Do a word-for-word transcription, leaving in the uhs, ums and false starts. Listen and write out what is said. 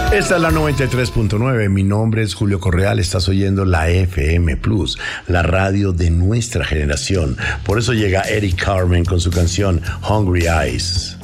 Esta es la noventa y tres punto nueve. Mi nombre es Julio Correal. Estás oyendo la F M Plus, la radio de nuestra generación. Por eso llega Eric Carmen con su canción Hungry Eyes.